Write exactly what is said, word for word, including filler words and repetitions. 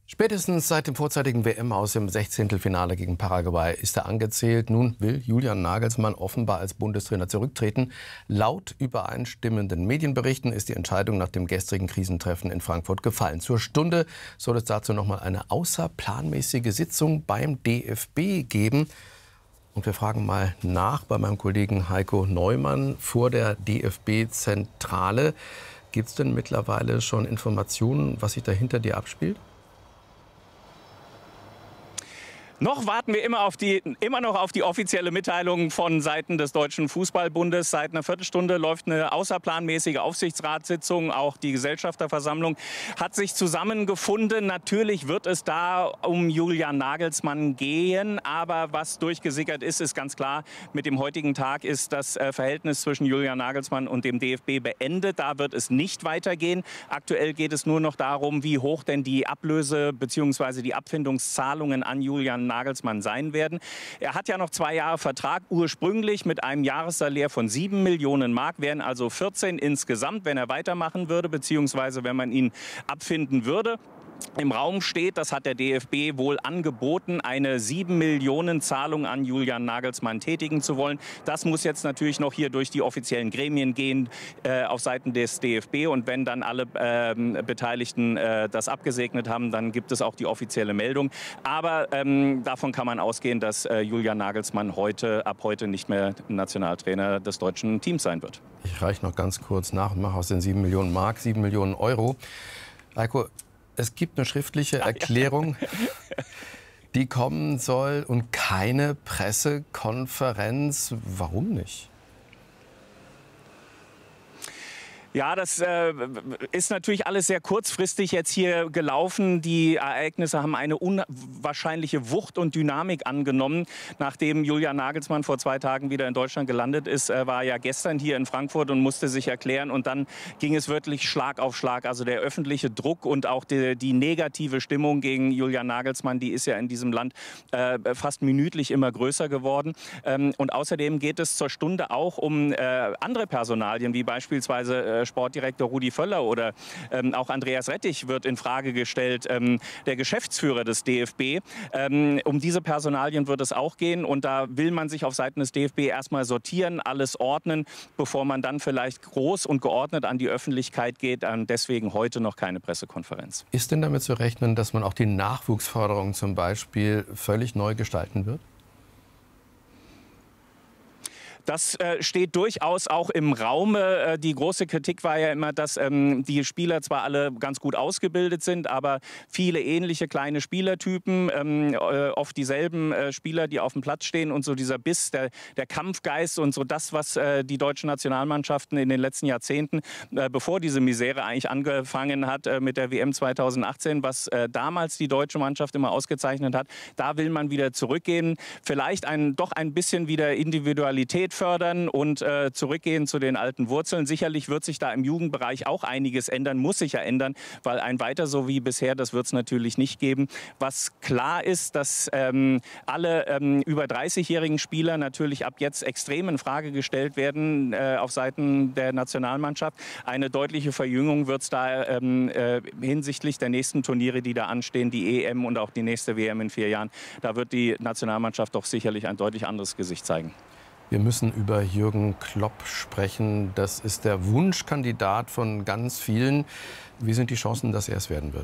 Spätestens seit dem vorzeitigen W M-Aus im Sechzehntelfinale gegen Paraguay ist er angezählt. Nun will Julian Nagelsmann offenbar als Bundestrainer zurücktreten. Laut übereinstimmenden Medienberichten ist die Entscheidung nach dem gestrigen Krisentreffen in Frankfurt gefallen. Zur Stunde soll es dazu noch mal eine außerplanmäßige Sitzung beim D F B geben. Und wir fragen mal nach bei meinem Kollegen Heiko Neumann vor der D F B-Zentrale. Gibt es denn mittlerweile schon Informationen, was sich da hinter dir abspielt? Noch warten wir immer, auf die, immer noch auf die offizielle Mitteilung von Seiten des Deutschen Fußballbundes. Seit einer Viertelstunde läuft eine außerplanmäßige Aufsichtsratssitzung. Auch die Gesellschafterversammlung hat sich zusammengefunden. Natürlich wird es da um Julian Nagelsmann gehen. Aber was durchgesickert ist, ist ganz klar, mit dem heutigen Tag ist das Verhältnis zwischen Julian Nagelsmann und dem D F B beendet. Da wird es nicht weitergehen. Aktuell geht es nur noch darum, wie hoch denn die Ablöse bzw. die Abfindungszahlungen an Julian Nagelsmann sein werden. Er hat ja noch zwei Jahre Vertrag, ursprünglich mit einem Jahressalär von sieben Millionen Mark, wären also vierzehn insgesamt, wenn er weitermachen würde, beziehungsweise wenn man ihn abfinden würde. Im Raum steht, das hat der D F B wohl angeboten, eine sieben Millionen Zahlung an Julian Nagelsmann tätigen zu wollen. Das muss jetzt natürlich noch hier durch die offiziellen Gremien gehen äh, auf Seiten des D F B. Und wenn dann alle äh, Beteiligten äh, das abgesegnet haben, dann gibt es auch die offizielle Meldung. Aber ähm, davon kann man ausgehen, dass äh, Julian Nagelsmann heute, ab heute nicht mehr Nationaltrainer des deutschen Teams sein wird. Ich reiche noch ganz kurz nach und mache aus den sieben Millionen Mark sieben Millionen Euro. Heiko, es gibt eine schriftliche Erklärung, die kommen soll und keine Pressekonferenz. Warum nicht? Ja, das äh, ist natürlich alles sehr kurzfristig jetzt hier gelaufen. Die Ereignisse haben eine unwahrscheinliche Wucht und Dynamik angenommen. Nachdem Julian Nagelsmann vor zwei Tagen wieder in Deutschland gelandet ist, äh, war er ja gestern hier in Frankfurt und musste sich erklären. Und dann ging es wirklich Schlag auf Schlag. Also der öffentliche Druck und auch die, die negative Stimmung gegen Julian Nagelsmann, die ist ja in diesem Land äh, fast minütlich immer größer geworden. Ähm, und außerdem geht es zur Stunde auch um äh, andere Personalien, wie beispielsweise äh, Sportdirektor Rudi Völler oder ähm, auch Andreas Rettich wird in Frage gestellt, ähm, der Geschäftsführer des D F B. Ähm, um diese Personalien wird es auch gehen und da will man sich auf Seiten des D F B erstmal sortieren, alles ordnen, bevor man dann vielleicht groß und geordnet an die Öffentlichkeit geht. Ähm, deswegen heute noch keine Pressekonferenz. Ist denn damit zu rechnen, dass man auch die Nachwuchsförderung zum Beispiel völlig neu gestalten wird? Das äh, steht durchaus auch im Raume. Äh, die große Kritik war ja immer, dass ähm, die Spieler zwar alle ganz gut ausgebildet sind, aber viele ähnliche kleine Spielertypen, ähm, äh, oft dieselben äh, Spieler, die auf dem Platz stehen und so dieser Biss, der, der Kampfgeist und so das, was äh, die deutschen Nationalmannschaften in den letzten Jahrzehnten, äh, bevor diese Misere eigentlich angefangen hat äh, mit der W M zweitausendachtzehn, was äh, damals die deutsche Mannschaft immer ausgezeichnet hat, da will man wieder zurückgehen. Vielleicht ein, doch ein bisschen wieder Individualität fördern und äh, zurückgehen zu den alten Wurzeln. Sicherlich wird sich da im Jugendbereich auch einiges ändern, muss sich ja ändern, weil ein weiter so wie bisher, das wird es natürlich nicht geben. Was klar ist, dass ähm, alle ähm, über dreißigjährigen Spieler natürlich ab jetzt extrem in Frage gestellt werden äh, auf Seiten der Nationalmannschaft. Eine deutliche Verjüngung wird es da ähm, äh, hinsichtlich der nächsten Turniere, die da anstehen, die E M und auch die nächste W M in vier Jahren. Da wird die Nationalmannschaft doch sicherlich ein deutlich anderes Gesicht zeigen. Wir müssen über Jürgen Klopp sprechen. Das ist der Wunschkandidat von ganz vielen. Wie sind die Chancen, dass er es werden wird?